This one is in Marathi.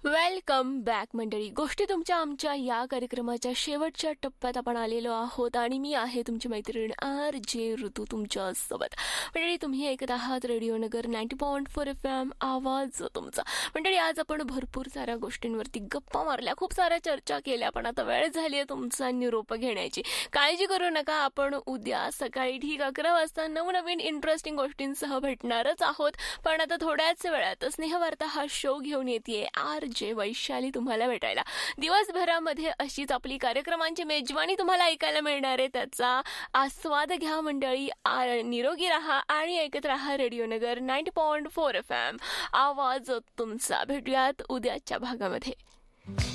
वेलकम बॅक मंडळी. गोष्टी तुमच्या आमच्या या कार्यक्रमाच्या शेवटच्या टप्प्यात आपण आलेलो आहोत आणि मी आहे तुमची मैत्रीण RJ ऋतू तुमच्या सोबत. मंडळी, तुम्ही ऐकत आहात रेडिओ नगर 90.4 FM, आवाज तुमचा. मंडळी, आज आपण भरपूर साऱ्या गोष्टींवरती गप्पा मारल्या, खूप साऱ्या चर्चा केल्या, पण आता वेळ झाली आहे तुमचा निरोप घेण्याची. काळजी करू नका, आपण उद्या सकाळी ठीक 11 वाजता नवनवीन इंटरेस्टिंग गोष्टींसह भेटणारच आहोत. पण आता थोड्याच वेळात स्नेहवार्ता हा शो घेऊन येते RJ वैशाली तुम्हाला भेटायला. दिवसभरामध्ये अशीच आपली कार्यक्रमांची मेजवानी तुम्हाला ऐकायला मिळणार आहे. त्याचा आस्वाद घ्या मंडळी. निरोगी राहा आणि ऐकत राहा रेडिओ नगर 90.4 FM, आवाज तुमचा. भेटूयात उद्याच्या भागामध्ये.